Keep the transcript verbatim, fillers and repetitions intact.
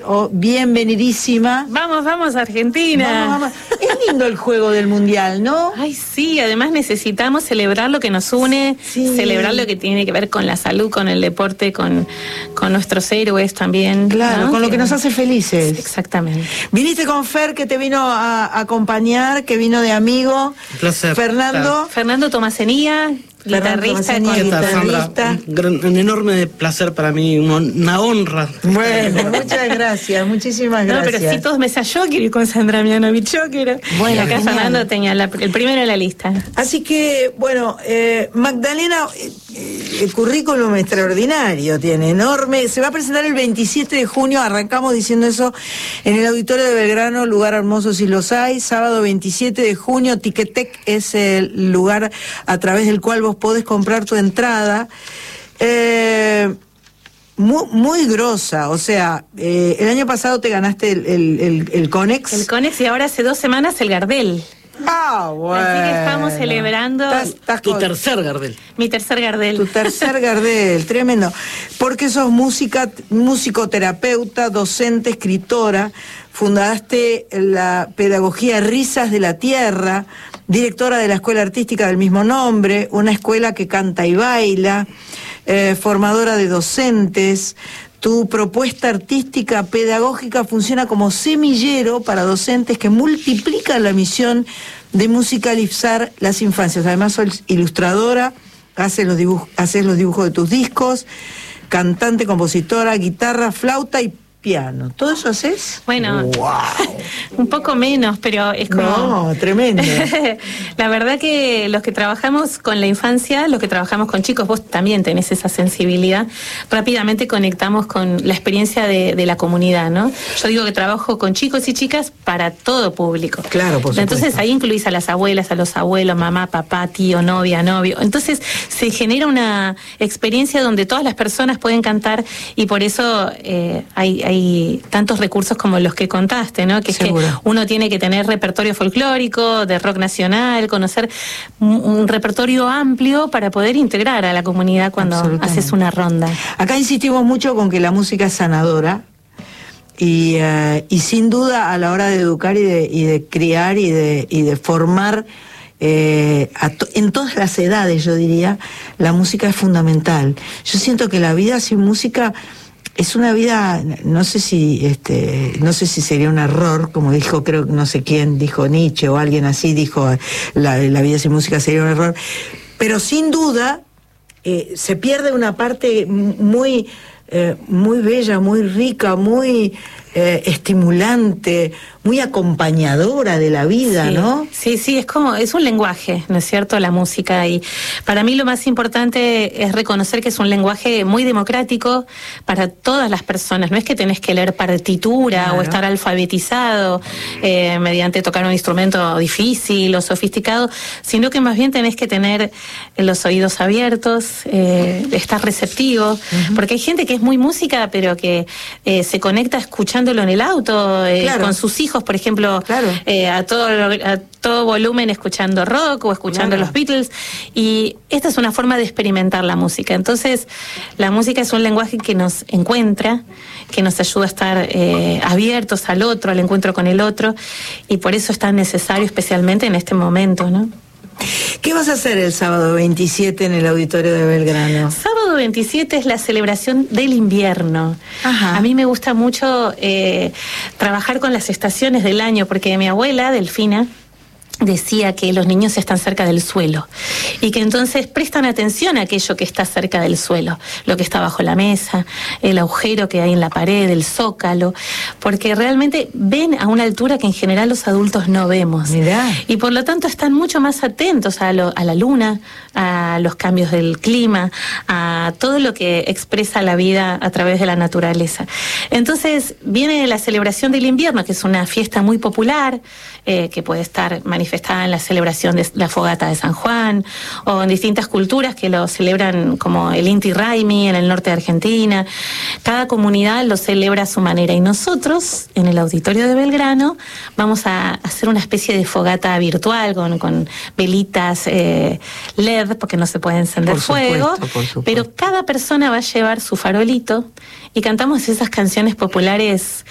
oh, bienvenidísima. Vamos, vamos, Argentina. Vamos, vamos. Es lindo el juego del Mundial, ¿no? Ay, sí, además necesitamos celebrar lo que nos une, sí. celebrar lo que tiene que ver con la salud, con el deporte, con, con nuestros héroes también. Claro, ¿no? con lo que, que nos hace felices. Exactamente. Viniste con Fer, que te vino a, a acompañar, que vino de amigo. Un placer. Fernando. Claro. Fernando Tomasenía. Guitarrista, con ¿Qué tal, Sandra? Un, gran, un enorme placer para mí, una honra. Bueno, muchas gracias, muchísimas gracias. No, pero sí, todos me decían, yo quiero ir con Sandra Mianovich, yo quiero. Bueno, acá genial. Fernando tenía la, el primero en la lista. Así que, bueno, eh, Magdalena, eh, el currículum extraordinario, tiene enorme. Se va a presentar el veintisiete de junio, arrancamos diciendo eso, en el Auditorio de Belgrano, lugar hermoso si los hay. Sábado veintisiete de junio, Ticketek es el lugar a través del cual vos podés comprar tu entrada. Eh, muy, muy grosa, o sea, eh, el año pasado te ganaste el, el, el, el Conex. El Conex y ahora hace dos semanas el Gardel. Ah, bueno. Así que estamos celebrando estás, estás tu con... tercer Gardel. Mi tercer Gardel. Tu tercer Gardel, tremendo. Porque sos música, musicoterapeuta, docente, escritora, fundaste la pedagogía Risas de la Tierra, directora de la Escuela Artística del mismo nombre, una escuela que canta y baila, eh, formadora de docentes. Tu propuesta artística pedagógica funciona como semillero para docentes que multiplican la misión de musicalizar las infancias. Además, sos ilustradora, haces los dibujos, haces los dibujos de tus discos, cantante, compositora, guitarra, flauta y piano. ¿Todo eso haces? Bueno, wow. Un poco menos, pero es como... No, tremendo. La verdad que los que trabajamos con la infancia, los que trabajamos con chicos, vos también tenés esa sensibilidad, rápidamente conectamos con la experiencia de, de la comunidad, ¿no? Yo digo que trabajo con chicos y chicas para todo público. Claro, por supuesto. Entonces ahí incluís a las abuelas, a los abuelos, mamá, papá, tío, novia, novio. Entonces se genera una experiencia donde todas las personas pueden cantar y por eso eh, hay, hay hay tantos recursos como los que contaste, ¿no? Que Seguro. es que uno tiene que tener repertorio folclórico, de rock nacional, conocer un, un repertorio amplio para poder integrar a la comunidad cuando haces una ronda. Acá insistimos mucho con que la música es sanadora y, uh, y sin duda a la hora de educar y de, y de criar y de, y de formar eh, a to en todas las edades, yo diría, la música es fundamental. Yo siento que la vida sin música es una vida, no sé si este, no sé si sería un error, como dijo, creo que no sé quién, dijo Nietzsche o alguien así, dijo la, la vida sin música sería un error, pero sin duda eh, se pierde una parte muy, eh, muy bella, muy rica, muy eh, estimulante, muy acompañadora de la vida, sí, ¿no? Sí, sí, es como, es un lenguaje, ¿no es cierto?, la música, y para mí lo más importante es reconocer que es un lenguaje muy democrático para todas las personas. No es que tenés que leer partitura, claro, o estar alfabetizado eh, mediante tocar un instrumento difícil o sofisticado, sino que más bien tenés que tener los oídos abiertos, eh, estar receptivo, uh-huh, porque hay gente que es muy música, pero que eh, se conecta escuchándolo en el auto, eh, claro, con sus hijos, por ejemplo, claro, eh, a todo a todo volumen escuchando rock o escuchando, claro, los Beatles, y esta es una forma de experimentar la música. Entonces la música es un lenguaje que nos encuentra, que nos ayuda a estar eh, abiertos al otro, al encuentro con el otro, y por eso es tan necesario, especialmente en este momento, ¿no? ¿Qué vas a hacer el sábado veintisiete en el Auditorio de Belgrano? Sábado veintisiete es la celebración del invierno. Ajá. A mí me gusta mucho eh, trabajar con las estaciones del año, porque mi abuela, Delfina, decía que los niños están cerca del suelo y que entonces prestan atención a aquello que está cerca del suelo, lo que está bajo la mesa, el agujero que hay en la pared, el zócalo, porque realmente ven a una altura que en general los adultos no vemos. Mirá. Y por lo tanto están mucho más atentos a, lo, a la luna, a los cambios del clima, a todo lo que expresa la vida a través de la naturaleza. Entonces viene la celebración del invierno, que es una fiesta muy popular, eh, que puede estar manifestada en la celebración de la fogata de San Juan, o en distintas culturas que lo celebran, como el Inti Raymi en el norte de Argentina. Cada comunidad lo celebra a su manera, y nosotros en el Auditorio de Belgrano vamos a hacer una especie de fogata virtual con, con velitas eh, L E D, porque no se puede encender por supuesto, fuego, por supuesto, pero cada persona va a llevar su farolito y cantamos esas canciones populares